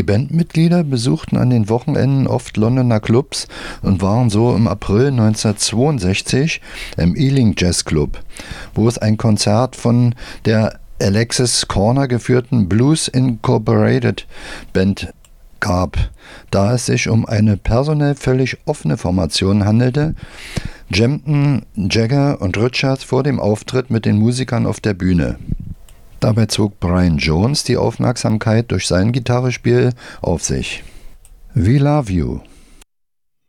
Die Bandmitglieder besuchten an den Wochenenden oft Londoner Clubs und waren so im April 1962 im Ealing Jazz Club, wo es ein Konzert von der Alexis Korner geführten Blues Incorporated Band gab. Da es sich um eine personell völlig offene Formation handelte, jammten Jagger und Richards vor dem Auftritt mit den Musikern auf der Bühne. Dabei zog Brian Jones die Aufmerksamkeit durch sein Gitarrespiel auf sich. We Love You.